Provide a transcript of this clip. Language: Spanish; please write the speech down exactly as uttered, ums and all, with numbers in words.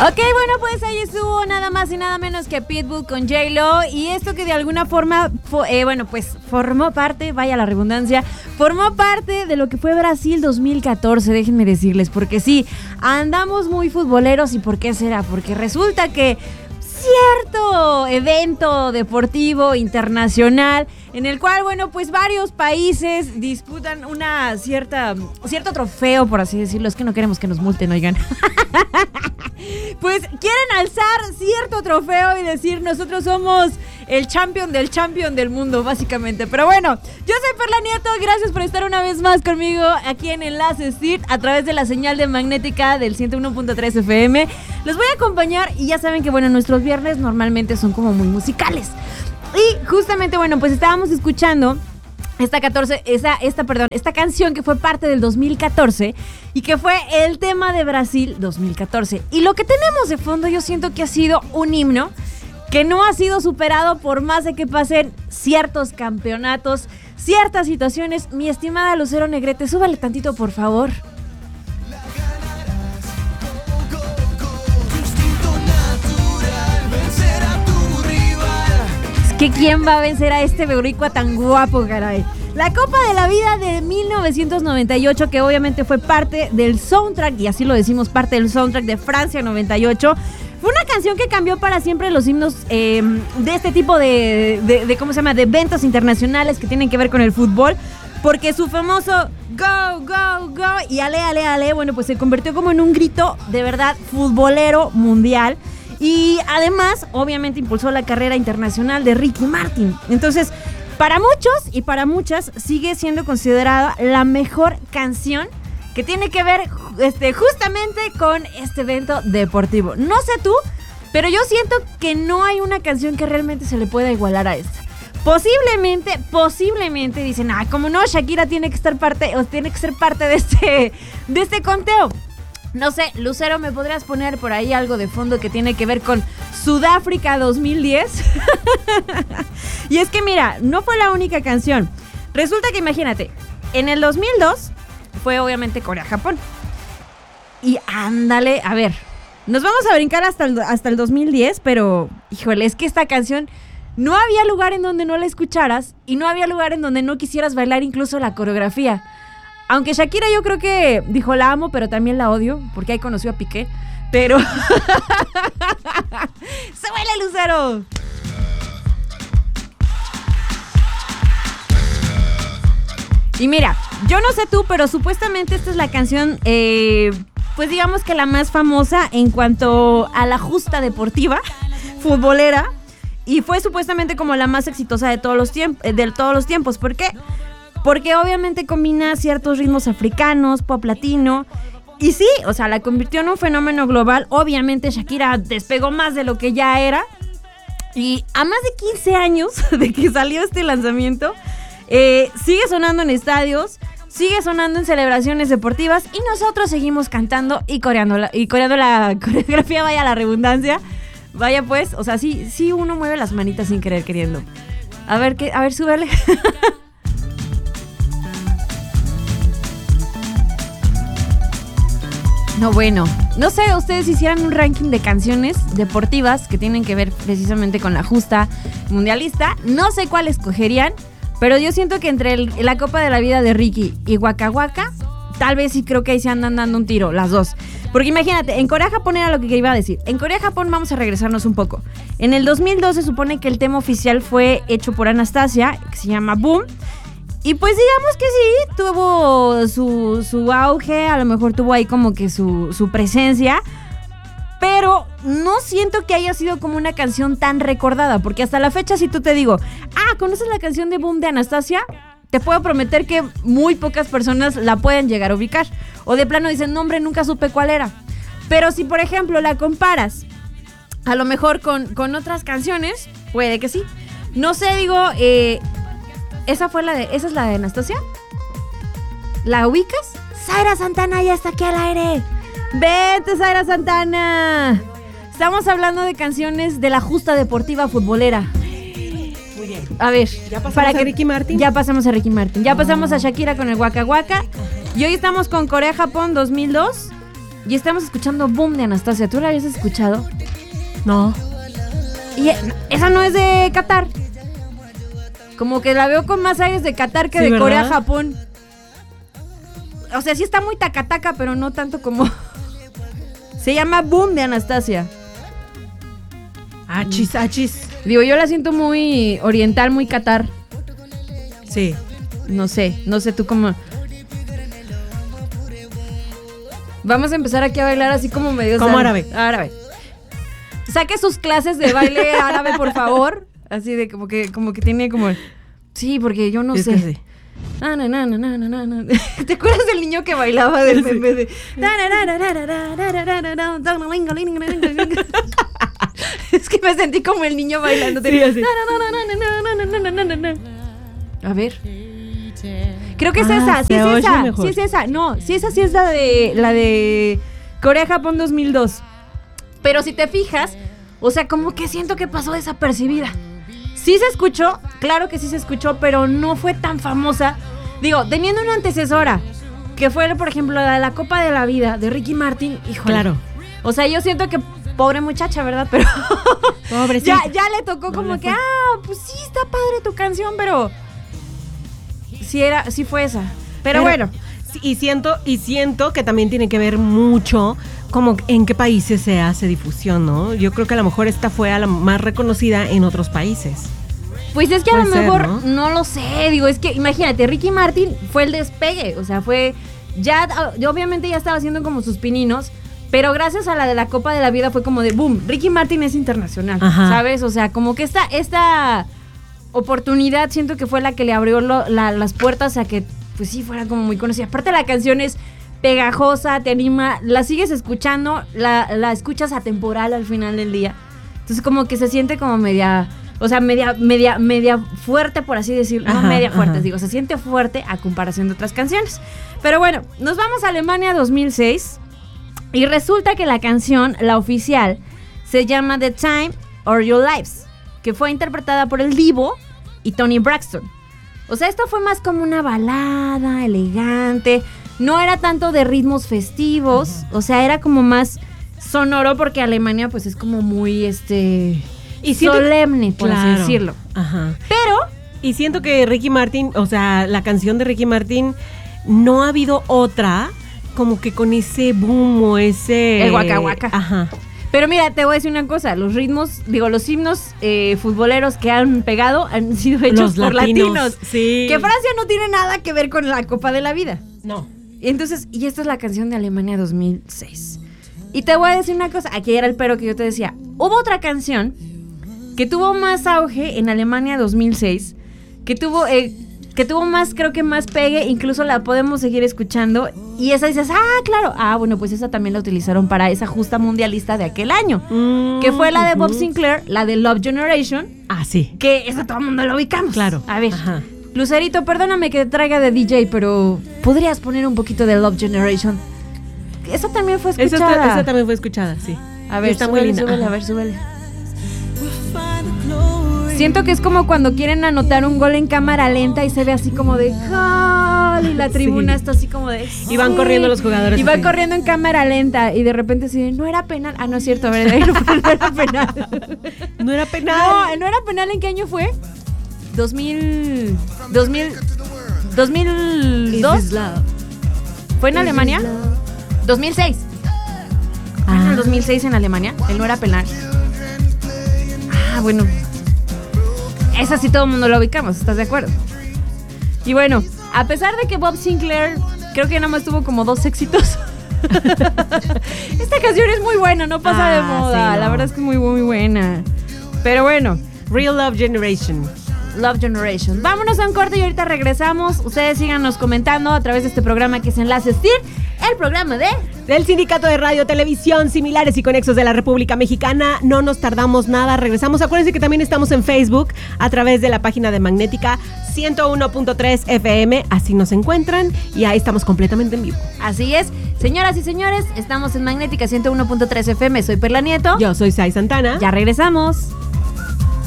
Ok, bueno, pues ahí estuvo nada más y nada menos que Pitbull con J-Lo. Y esto que de alguna forma, fue, eh, bueno, pues formó parte, vaya la redundancia, formó parte de lo que fue Brasil dos mil catorce, déjenme decirles. Porque sí, andamos muy futboleros. ¿Y por qué será? Porque resulta que cierto evento deportivo internacional en el cual, bueno, pues varios países disputan una cierta, cierto trofeo, por así decirlo. Es que no queremos que nos multen, oigan. Pues quieren alzar cierto trofeo y decir, nosotros somos el champion del champion del mundo, básicamente. Pero bueno, yo soy Perla Nieto, gracias por estar una vez más conmigo aquí en Enlace Street a través de la señal de magnética del ciento uno punto tres F M. Los voy a acompañar y ya saben que, bueno, nuestros viernes normalmente son como muy musicales. Y justamente, bueno, pues estábamos escuchando esta catorce, esa, esta, perdón, esta canción que fue parte del dos mil catorce y que fue el tema de Brasil dos mil catorce. Y lo que tenemos de fondo yo siento que ha sido un himno que no ha sido superado por más de que pasen ciertos campeonatos, ciertas situaciones. Mi estimada Lucero Negrete, súbale tantito, por favor. Que quién va a vencer a este boricua tan guapo, caray. La Copa de la Vida de mil novecientos noventa y ocho, que obviamente fue parte del soundtrack, y así lo decimos, parte del soundtrack de Francia noventa y ocho. Fue una canción que cambió para siempre los himnos eh, de este tipo de, de, de, ¿cómo se llama?, de eventos internacionales que tienen que ver con el fútbol. Porque su famoso go, go, go y ale, ale, ale, bueno, pues se convirtió como en un grito de verdad futbolero mundial. Y además, obviamente, impulsó la carrera internacional de Ricky Martin. Entonces, para muchos y para muchas, sigue siendo considerada la mejor canción que tiene que ver este, justamente con este evento deportivo. No sé tú, pero yo siento que no hay una canción que realmente se le pueda igualar a esta. Posiblemente, posiblemente dicen, ah, como no, Shakira tiene que estar parte, o tiene que ser parte de este, de este conteo. No sé, Lucero, ¿me podrías poner por ahí algo de fondo que tiene que ver con Sudáfrica dos mil diez? Y es que mira, no fue la única canción. Resulta que imagínate, en el dos mil dos fue obviamente Corea-Japón. Y ándale, a ver, nos vamos a brincar hasta el, hasta el dos mil diez, pero híjole, es que esta canción no había lugar en donde no la escucharas y no había lugar en donde no quisieras bailar incluso la coreografía. Aunque Shakira yo creo que dijo la amo, pero también la odio, porque ahí conoció a Piqué. Pero... ¡Se baila, Lucero! Y mira, yo no sé tú, pero supuestamente esta es la canción, eh, pues digamos que la más famosa en cuanto a la justa deportiva, futbolera. Y fue supuestamente como la más exitosa de todos los tiempos, de todos los tiempos. ¿Por qué? Porque obviamente combina ciertos ritmos africanos, pop latino. Y sí, o sea, la convirtió en un fenómeno global. Obviamente Shakira despegó más de lo que ya era. Y a más de quince años de que salió este lanzamiento, eh, sigue sonando en estadios, sigue sonando en celebraciones deportivas. Y nosotros seguimos cantando y coreando la, y coreando la coreografía, vaya la redundancia. Vaya pues, o sea, sí, sí uno mueve las manitas sin querer queriendo. A ver, qué, a ver, súbele. No, bueno, no sé, ustedes hicieran un ranking de canciones deportivas que tienen que ver precisamente con la justa mundialista. No sé cuál escogerían, pero yo siento que entre el, la Copa de la Vida de Ricky y Waka Waka, tal vez sí creo que ahí se andan dando un tiro, las dos. Porque imagínate, en Corea-Japón era lo que iba a decir. En Corea-Japón vamos a regresarnos un poco. En el dos mil dos se supone que el tema oficial fue hecho por Anastasia, que se llama Boom. Y pues digamos que sí, tuvo su, su auge, a lo mejor tuvo ahí como que su, su presencia, pero no siento que haya sido como una canción tan recordada, porque hasta la fecha si tú te digo, ah, ¿conoces la canción de Boom de Anastasia? Te puedo prometer que muy pocas personas la pueden llegar a ubicar, o de plano dicen, no hombre, nunca supe cuál era. Pero si por ejemplo la comparas, a lo mejor con, con otras canciones, puede que sí. No sé, digo, eh... ¿Esa fue la de, esa es la de Anastasia? ¿La ubicas? Zaira Santana ya está aquí al aire. Vete, Zaira Santana. Estamos hablando de canciones de la justa deportiva futbolera. Muy bien. A ver, ¿Ya pasamos para a que, Ricky Martin? Ya pasamos a Ricky Martin. Ya pasamos a Shakira con el Waka Waka. Y hoy estamos con Corea-Japón dos mil dos. y estamos escuchando Boom de Anastasia. ¿Tú la habías escuchado? No. Y esa no es de Qatar. Como que la veo con más aires de Qatar que Sí, de ¿verdad? Corea, Japón. O sea, sí está muy tacataca, pero no tanto como... Se llama Boom de Anastasia. Achis, achis. Digo, yo la siento muy oriental, muy Qatar. Sí. No sé, no sé tú cómo... Vamos a empezar aquí a bailar así como medio... Como sal- árabe. Árabe. Saque sus clases de baile árabe, por favor. Así de como que, como que tiene como... Sí, porque yo no Es sé. que sí. Ah, na, na, na, na, na, na. ¿Te acuerdas del niño que bailaba del meme de... Es que me sentí como el niño bailando. Sí, así. A ver. Creo que es Ah, esa, sí se es oye esa, mejor. sí es esa. No, sí esa sí es la de la de Corea-Japón dos mil dos. Pero si te fijas, o sea, como que siento que pasó desapercibida. Sí se escuchó, claro que sí se escuchó, pero no fue tan famosa. Digo, teniendo una antecesora, que fue, por ejemplo, la de la Copa de la Vida, de Ricky Martin, híjole. Claro. O sea, yo siento que, pobre muchacha, ¿verdad? Pero Pobrecita. ya, ya le tocó No como le que, fue. ah, pues sí, está padre tu canción, pero... Sí, era, sí fue esa. Pero, bueno. Sí, y siento, y siento que también tiene que ver mucho como en qué países se hace difusión, ¿no? Yo creo que a lo mejor esta fue a la más reconocida en otros países. Pues es que a lo Puede ser, mejor, ¿no? ¿no? lo sé, digo, es que imagínate, Ricky Martin fue el despegue, o sea, fue, ya, yo obviamente ya estaba haciendo como sus pininos, pero gracias a la de la Copa de la Vida fue como de, boom, Ricky Martin es internacional, Ajá. ¿sabes? O sea, como que esta, esta oportunidad siento que fue la que le abrió lo- la- las puertas a que, pues sí, fuera como muy conocida. Aparte la canción es pegajosa, te anima, la sigues escuchando, la, la escuchas atemporal al final del día. Entonces como que se siente como media, o sea, media, media, media fuerte, por así decirlo. Ajá, no media fuerte, ajá. digo, se siente fuerte a comparación de otras canciones. Pero bueno, nos vamos a Alemania dos mil seis y resulta que la canción, la oficial, se llama The Time or Your Lives, que fue interpretada por el Divo y Tony Braxton. O sea, esto fue más como una balada elegante, no era tanto de ritmos festivos, o sea, era como más sonoro porque Alemania pues es como muy este Y siento- solemne, por así Claro. decirlo. Ajá. Pero Y siento que Ricky Martin, o sea, la canción de Ricky Martin, no ha habido otra como que con ese boom o ese... El Waka Waka. Ajá. Pero mira, te voy a decir una cosa, los ritmos, digo, los himnos eh, futboleros que han pegado han sido hechos Los por latinos, latinos. sí. Que Francia no tiene nada que ver con la Copa de la Vida. No. Y entonces, y esta es la canción de Alemania dos mil seis. Y te voy a decir una cosa, aquí era el pero que yo te decía. Hubo otra canción que tuvo más auge en Alemania dos mil seis, que tuvo... Eh, que tuvo más, creo que más pegue, incluso la podemos seguir escuchando. Y esa dices, ah, claro. Ah, bueno, pues esa también la utilizaron para esa justa mundialista de aquel año. Mm, Que fue la de Bob ujú. Sinclair, la de Love Generation. Ah, sí. Que esa todo el mundo lo ubicamos. Claro. A ver, Ajá. Lucerito, perdóname que te traiga de D J, pero ¿podrías poner un poquito de Love Generation? Esa también fue Esa, escuchada. está- esa también fue escuchada, sí. A ver, está súbele, muy linda. súbele, Ajá. a ver, súbele. Siento que es como cuando quieren anotar un gol en cámara lenta y se ve así como de gol y la tribuna Sí. está así como de Y van sí. corriendo los jugadores Y van así. corriendo en cámara lenta y de repente así de, no era penal. Ah, no es cierto, a ver, no, no era penal. No era penal. No, no era penal. ¿En qué año fue? dos mil dos mil dos mil dos. ¿Fue en Alemania? dos mil seis. ¿Fue en el Ah. dos mil seis en Alemania? Él no era penal. Ah, bueno. Esa sí todo el mundo lo ubicamos, ¿estás de acuerdo? Y bueno, a pesar de que Bob Sinclair creo que nada más tuvo como dos éxitos. Esta canción es muy buena, no pasa de Ah, moda. sí, no. La verdad es que es muy, muy buena. Pero bueno, Real Love Generation. Love Generation. Vámonos a un corte y ahorita regresamos. Ustedes síganos comentando a través de este programa que es Enlaces T I R, el programa de... Del Sindicato de Radio, Televisión, Similares y Conexos de la República Mexicana. No nos tardamos nada, regresamos. Acuérdense que también estamos en Facebook a través de la página de Magnética ciento uno punto tres F M. Así nos encuentran y ahí estamos completamente en vivo. Así es. Señoras y señores, estamos en Magnética ciento uno punto tres F M. Soy Perla Nieto. Yo soy Sai Santana. Ya regresamos.